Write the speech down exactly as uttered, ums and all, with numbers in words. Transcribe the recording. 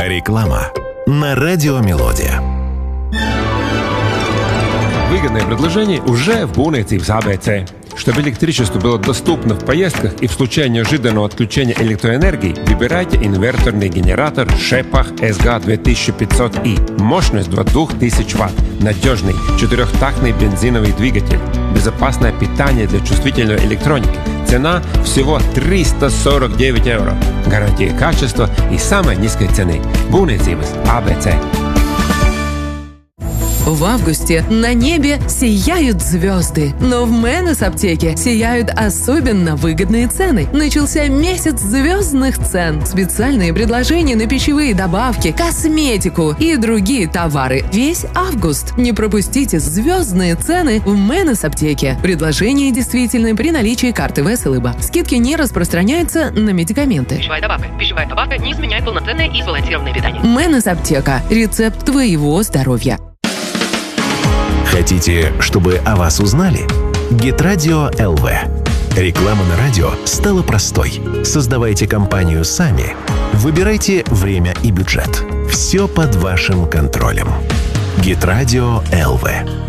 Реклама на радио «Мелодия». Выгодное предложение уже в būvniecības А Б Ц. Чтобы электричество было доступно в поездках и в случае неожиданного отключения электроэнергии, выбирайте инверторный генератор Шепах С Г две тысячи пятьсот И. Мощность до двух тысяч ватт. Надежный четырехтактный бензиновый двигатель. Безопасное питание для чувствительной электроники. Цена всего триста сорок девять евро. Гарантия качества и самой низкой цены. būvniecības А Б Ц. В августе на небе сияют звезды, но в Мэнес аптеке сияют особенно выгодные цены. Начался месяц звездных цен. Специальные предложения на пищевые добавки, косметику и другие товары. Весь август. Не пропустите звездные цены в Мэнес аптеке. Предложения действительны при наличии карты Веселыба. Скидки не распространяются на медикаменты. Пищевая добавка. Пищевая добавка не изменяет полноценное и сбалансированное питание. Мэнес аптека. Рецепт твоего здоровья. Хотите, чтобы о вас узнали? Гитрадио Л В. Реклама на радио стала простой. Создавайте компанию сами. Выбирайте время и бюджет. Все под вашим контролем. Гитрадио Л В.